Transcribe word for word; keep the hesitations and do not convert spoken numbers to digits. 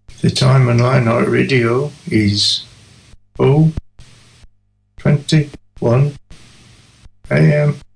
The time on Lionheart Radio is oh twenty-one a m